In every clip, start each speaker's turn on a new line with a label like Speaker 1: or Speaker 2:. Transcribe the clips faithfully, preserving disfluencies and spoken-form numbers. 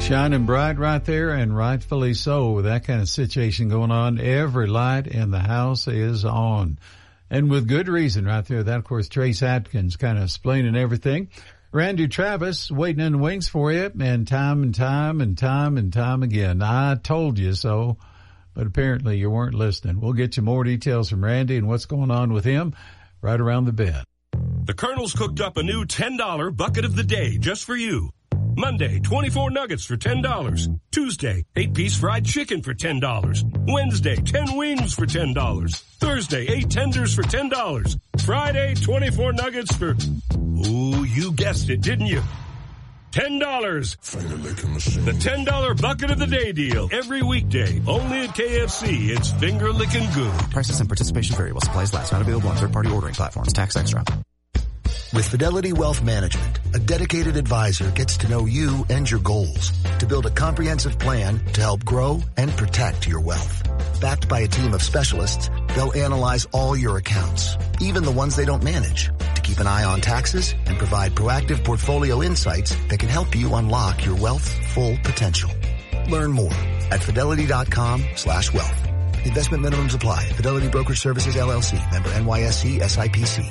Speaker 1: Shining bright right there, and rightfully so. With that kind of situation going on, every light in the house is on. And with good reason right there. That, of course, Trace Atkins kind of explaining everything. Randy Travis waiting in the wings for you, and time and time and time and time again. I told you so, but apparently you weren't listening. We'll get you more details from Randy and what's going on with him right around the bend.
Speaker 2: The Colonel's cooked up a new ten dollar bucket of the day just for you. Monday, twenty-four nuggets for ten dollars. Tuesday, eight-piece fried chicken for ten dollars. Wednesday, ten wings for ten dollars. Thursday, eight tenders for ten dollars. Friday, twenty-four nuggets for... Ooh, you guessed it, didn't you? ten dollars. The ten dollar bucket of the day deal. Every weekday. Only at K F C. It's finger licking good.
Speaker 3: Prices and participation vary while supplies last. Not available on third-party ordering platforms. Tax extra.
Speaker 4: With Fidelity Wealth Management, a dedicated advisor gets to know you and your goals to build a comprehensive plan to help grow and protect your wealth. Backed by a team of specialists, they'll analyze all your accounts, even the ones they don't manage, to keep an eye on taxes and provide proactive portfolio insights that can help you unlock your wealth's full potential. Learn more at fidelity.com slash wealth. Investment minimums apply. Fidelity Brokerage Services, L L C. Member N Y S E S I P C.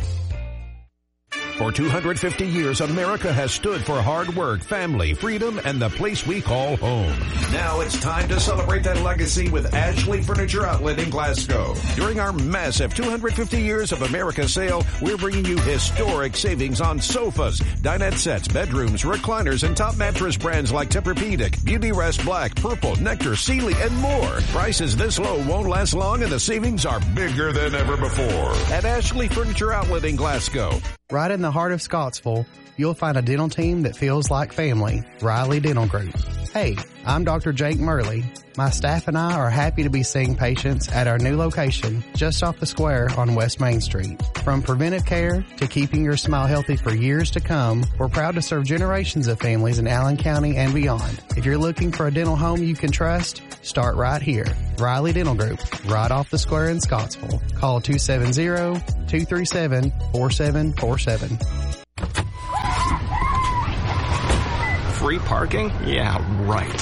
Speaker 5: For two hundred fifty years, America has stood for hard work, family, freedom, and the place we call home. Now it's time to celebrate that legacy with Ashley Furniture Outlet in Glasgow. During our massive two hundred fifty years of America sale, we're bringing you historic savings on sofas, dinette sets, bedrooms, recliners, and top mattress brands like Tempur-Pedic, Beautyrest Black, Purple, Nectar, Sealy, and more. Prices this low won't last long, and the savings are bigger than ever before. At Ashley Furniture Outlet in Glasgow.
Speaker 6: Right in the heart of Scottsville, you'll find a dental team that feels like family, Riley Dental Group. Hey, I'm Doctor Jake Murley. My staff and I are happy to be seeing patients at our new location just off the square on West Main Street. From preventive care to keeping your smile healthy for years to come, we're proud to serve generations of families in Allen County and beyond. If you're looking for a dental home you can trust, start right here. Riley Dental Group, right off the square in Scottsville. Call two seven zero, two three seven, four seven four seven.
Speaker 7: Free parking? Yeah, right.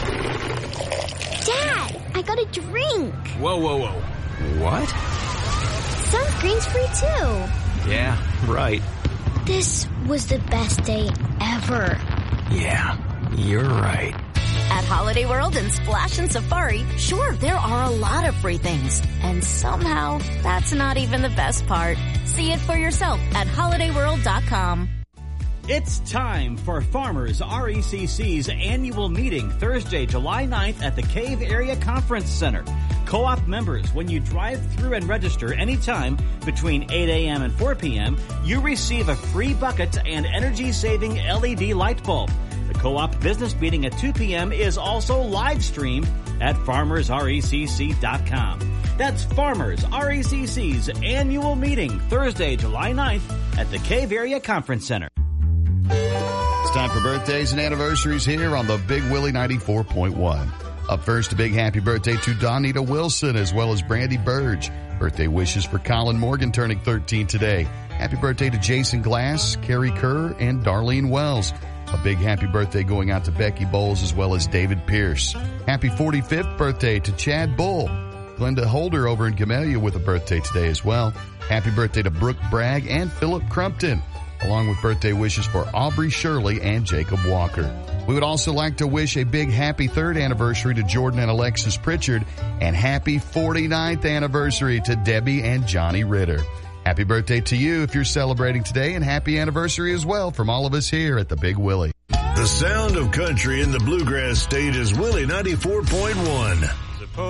Speaker 8: Dad, I got a drink.
Speaker 7: Whoa, whoa, whoa. What?
Speaker 8: Sunscreen's free too.
Speaker 7: Yeah, right.
Speaker 8: This was the best day ever.
Speaker 7: Yeah, you're right.
Speaker 9: At Holiday World and Splash and Safari, sure, there are a lot of free things. And somehow, that's not even the best part. See it for yourself at holiday world dot com.
Speaker 10: It's time for Farmers R E C C's annual meeting Thursday, July ninth at the Cave Area Conference Center. Co-op members, when you drive through and register anytime between eight a.m. and four p.m., you receive a free bucket and energy-saving L E D light bulb. The co-op business meeting at two p.m. is also live streamed at farmers R E C C dot com. That's Farmers R E C C's annual meeting Thursday, July ninth at the Cave Area Conference Center.
Speaker 11: It's time for birthdays and anniversaries here on the Big Willie ninety-four point one. Up first, a big happy birthday to Donita Wilson as well as Brandy Burge. Birthday wishes for Colin Morgan turning thirteen today. Happy birthday to Jason Glass, Carrie Kerr, and Darlene Wells. A big happy birthday going out to Becky Bowles as well as David Pierce. Happy forty-fifth birthday to Chad Bull. Glenda Holder over in Camellia with a birthday today as well. Happy birthday to Brooke Bragg and Philip Crumpton, along with birthday wishes for Aubrey Shirley and Jacob Walker. We would also like to wish a big happy third anniversary to Jordan and Alexis Pritchard, and happy forty-ninth anniversary to Debbie and Johnny Ritter. Happy birthday to you if you're celebrating today, and happy anniversary as well from all of us here at the Big Willie.
Speaker 12: The sound of country in the bluegrass state is Willie ninety-four point one.